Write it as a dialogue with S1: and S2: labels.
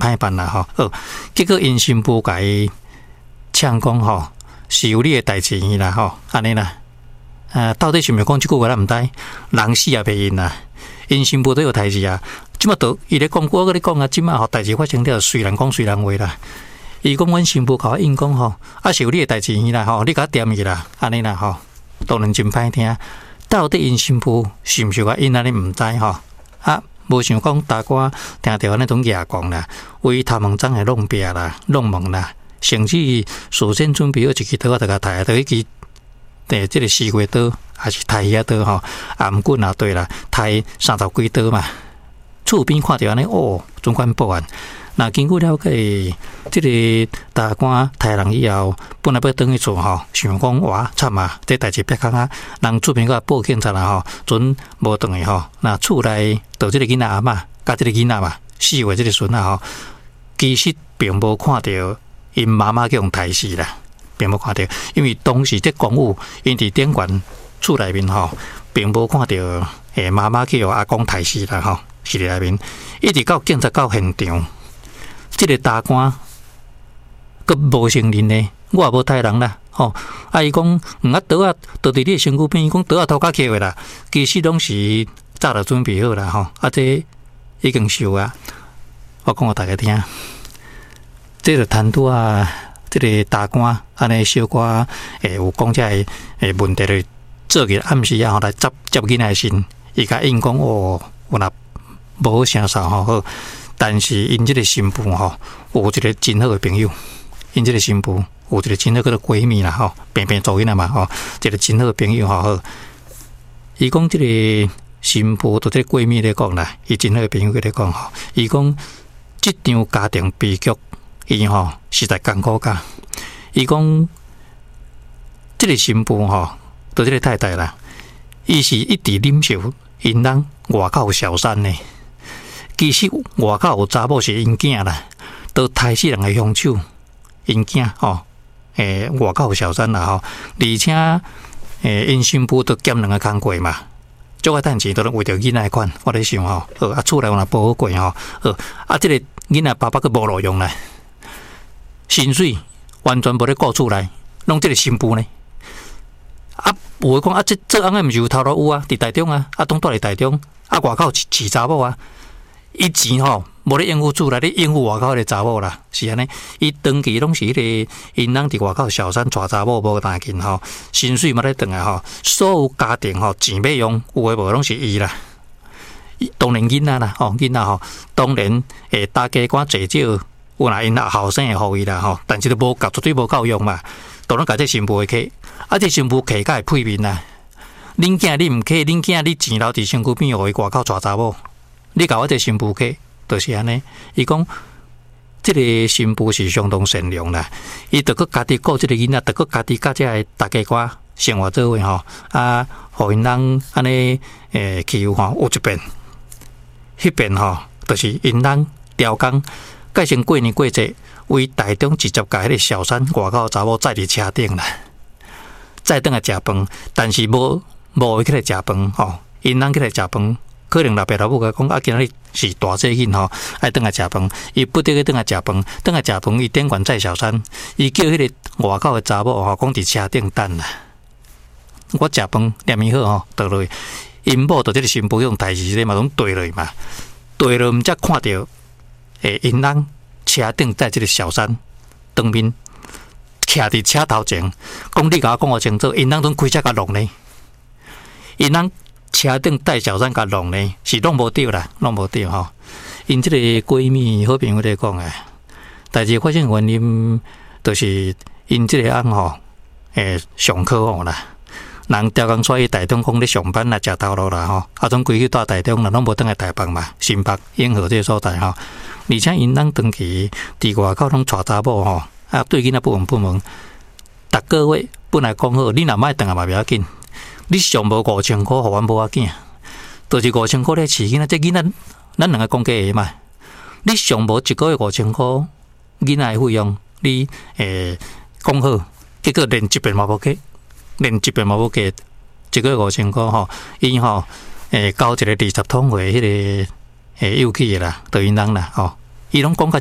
S1: 歹办啦吼。结果因新妇甲伊呛讲吼，是有你的代志啦吼，安尼啦。到底是毋是讲即句话咱毋知，人死也袂因啦。因新妇都有代志啊，即马都伊咧讲，我跟你讲啊，即马吼代志发生了，虽然讲虽然话啦。伊讲阮新妇甲我应讲吼，是有你的代志啦吼，你甲我点去啦，安尼啦吼，当然真歹听。到底因新妇是毋是甲因安尼毋知吼？无想讲大家听到那种牙讲啦，为头毛针的弄壁啦、弄门啦，甚至首先准备好一支刀，就甲抬到一支即个西瓜刀，还是抬遐刀吼，颔棍啊对啦，抬30几刀嘛。厝边看到安尼，总管报案。那经过了解，即个大官杀人以后，本来要转去厝吼，想讲哇惨啊，这代志别空啊，人厝边个报警察啦吼，准无转去吼。那厝内就即个囡仔阿嬷，甲即个囡仔嘛，4岁即个孙仔吼，其实并无看到因妈妈叫用杀死啦，并无看到，因为当时这公务因伫典馆厝内面吼，并无看到妈妈叫阿公杀死啦吼，是伫内面，一直到警察到现场。即个大官，佮无承认呢，我也无杀人啦，吼！伊讲，刀啊，倒伫你身躯边，伊讲刀啊偷甲捡的啦，其实拢是早就准备好啦，吼！这已经收啊，我讲互大家听，这个贪拄啊，这个大官安尼小可有讲这问题的做个暗时啊，来接囡仔身，伊甲因讲有若无啥啥好。但是因这个新妇吼，有一个真好的朋友，因这个新妇有一个真好的闺蜜啦吼，平平做囡仔嘛吼，一个真好的朋友吼。伊讲这个新妇对这个闺蜜来讲啦，伊真好的朋友来讲吼，伊讲这场家庭悲剧，伊吼实在艰苦噶。伊讲这个新妇吼，对这个太太啦，伊是一直忍受因人外口小三呢。其实外口有查某是因囝啦，都杀死人的凶手，因囝吼，外口有小三啦吼，而且因新妇都兼两个工课嘛，足个趁钱都为着囡仔款，我咧想吼，厝内有若无好过吼，即个囡仔爸爸佫无路用啦，薪水完全无咧顾厝内，拢即个新妇呢。有诶讲这翁诶毋是有头路有啊，伫台中啊，当住伫台中，外口饲查某啊。伊钱吼，无咧应付厝内，咧应付外口的查某啦，是安尼。伊长期拢是迄个因人伫外口小三娶查某无单紧吼，薪水嘛咧转来吼，所有家庭吼钱要用，有诶无拢是伊啦。当然囡仔啦，囡仔吼，当然大家官济少，有若因后生会互伊啦吼，但是都无够，绝对无够用嘛。当然甲这新妇会客，这新妇客甲会配面啦。恁囝你毋客，恁囝你钱留伫身躯边，互伊外口娶查某。你甲我这新妇客，就是安尼。伊讲，这个新妇是相当善良啦。伊着佮家己顾这个囡仔，着佮家己甲这个大家寡生活做伙吼，互因人安尼欺负吼，有一遍，迄遍吼，就是因人调工，改成过年过节，为台中直接甲迄个小三外口查某载伫车顶啦，载转来食饭，但是无起来食饭吼，因人起来食饭。可能老爸老母甲讲今日是大节日吼，爱转来食饭，伊不得去转来食饭，转来食饭，伊顶管载小三，伊叫迄个外口的查某吼，讲伫车顶等啦。我食饭念伊好吼，倒落去，因某着即个新妇用代志咧嘛，拢对落去嘛，对落毋则看到因人车顶载即个小三当面徛伫车头前，讲你甲我讲我清楚，因人拢开车甲弄呢，因人。车顶带小三甲弄呢，是弄无着啦，弄无着吼。因即个闺蜜好朋友咧讲诶，代志发生原因就是因即个翁吼，上课吼啦，人调工出去台中讲咧上班啦，食头路啦吼，总规矩到台中啦，拢无转来台北嘛，新北永和这个所在吼。而且因人长期伫外口拢娶查某吼，对囡仔不闻不问，逐个月本来讲好，你若莫转来嘛袂要紧。你上无5000块，互阮无要紧，就是5000块咧饲囡仔，这囡仔咱两个讲价嘛。你上无一个月5000块，囡仔的费用你讲好，结果连一遍嘛无给，连一遍嘛无给，一个月5000块吼，因吼交一个20桶的迄个有气的啦，对因人啦吼，伊拢讲甲